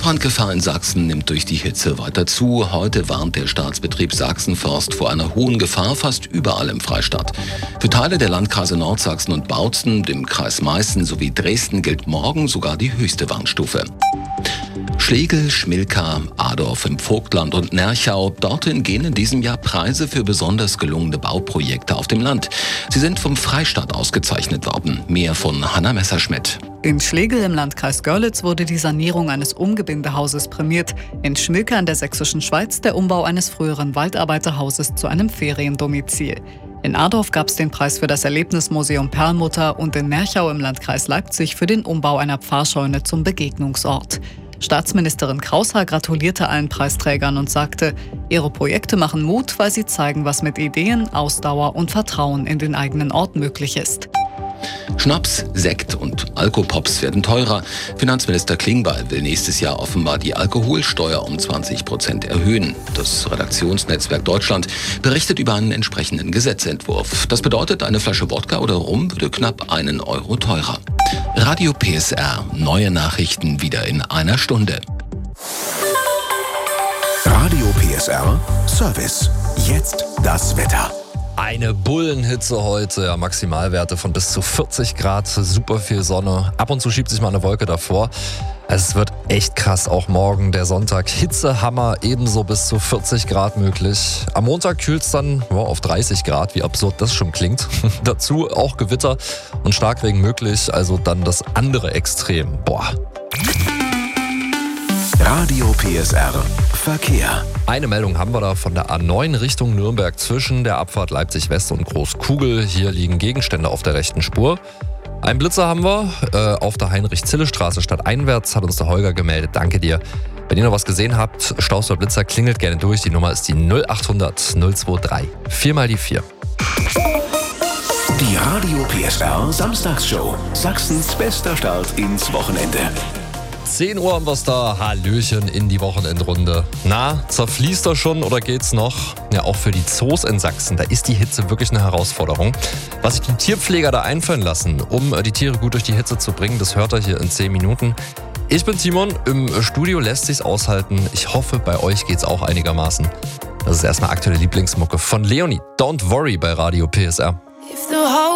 Waldbrandgefahr in Sachsen nimmt durch die Hitze weiter zu. Heute warnt der Staatsbetrieb Sachsenforst vor einer hohen Gefahr fast überall im Freistaat. Für Teile der Landkreise Nordsachsen und Bautzen, dem Kreis Meißen sowie Dresden gilt morgen sogar die höchste Warnstufe. Schlegel, Schmilka, Adorf im Vogtland und Nerchau. Dorthin gehen in diesem Jahr Preise für besonders gelungene Bauprojekte auf dem Land. Sie sind vom Freistaat ausgezeichnet worden. Mehr von Hanna Messerschmidt. In Schlegel im Landkreis Görlitz wurde die Sanierung eines Umgebindehauses prämiert. In Schmilka in der Sächsischen Schweiz der Umbau eines früheren Waldarbeiterhauses zu einem Feriendomizil. In Adorf gab es den Preis für das Erlebnismuseum Perlmutter und in Nerchau im Landkreis Leipzig für den Umbau einer Pfarrscheune zum Begegnungsort. Staatsministerin Kraushaar gratulierte allen Preisträgern und sagte, ihre Projekte machen Mut, weil sie zeigen, was mit Ideen, Ausdauer und Vertrauen in den eigenen Ort möglich ist. Schnaps, Sekt und Alkopops werden teurer. Finanzminister Klingbeil will nächstes Jahr offenbar die Alkoholsteuer um 20% erhöhen. Das Redaktionsnetzwerk Deutschland berichtet über einen entsprechenden Gesetzentwurf. Das bedeutet, eine Flasche Wodka oder Rum würde knapp 1 Euro teurer. Radio PSR. Neue Nachrichten wieder in einer Stunde. Radio PSR Service. Jetzt das Wetter. Eine Bullenhitze heute, ja, Maximalwerte von bis zu 40 Grad, super viel Sonne. Ab und zu schiebt sich mal eine Wolke davor. Es wird echt krass, auch morgen, der Sonntag. Hitzehammer, ebenso bis zu 40 Grad möglich. Am Montag kühlt es dann auf 30 Grad, wie absurd das schon klingt. Dazu auch Gewitter und Starkregen möglich, also dann das andere Extrem. Radio PSR Verkehr. Eine Meldung haben wir da von der A9 Richtung Nürnberg zwischen der Abfahrt Leipzig West und Großkugel. Hier liegen Gegenstände auf der rechten Spur. Einen Blitzer haben wir auf der Heinrich-Zille-Straße stadteinwärts, hat uns der Holger gemeldet. Danke dir. Wenn ihr noch was gesehen habt, Staus oder Blitzer, klingelt gerne durch. Die Nummer ist die 0800 023 4 mal die 4. Die Radio PSR Samstagsshow. Sachsens bester Start ins Wochenende. 10 Uhr haben wir es da. Hallöchen in die Wochenendrunde. Na, zerfließt er schon oder geht's noch? Ja, auch für die Zoos in Sachsen, da ist die Hitze wirklich eine Herausforderung. Was sich die Tierpfleger da einfallen lassen, um die Tiere gut durch die Hitze zu bringen, das hört ihr hier in 10 Minuten. Ich bin Timon, im Studio lässt sich's aushalten. Ich hoffe, bei euch geht's auch einigermaßen. Das ist erstmal aktuelle Lieblingsmucke von Leonie. Don't Worry bei Radio PSR.